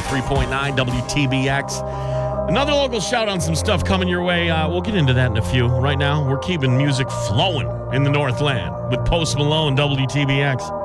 103.9 WTBX. Another local shout on some stuff coming your way. We'll get into that in a few. Right now, we're keeping music flowing in the Northland with Post Malone, WTBX.